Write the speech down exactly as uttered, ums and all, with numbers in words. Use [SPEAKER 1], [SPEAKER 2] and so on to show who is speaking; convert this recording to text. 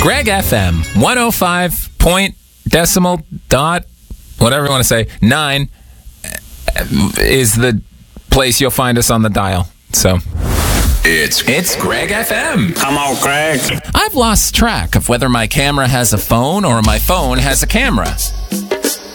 [SPEAKER 1] Greg F M, one oh five point decimal dot, whatever you want to say, nine is the place you'll find us on the dial. So it's it's Greg F M.
[SPEAKER 2] Come on, Greg.
[SPEAKER 1] I've lost track of whether my camera has a phone or my phone has a camera.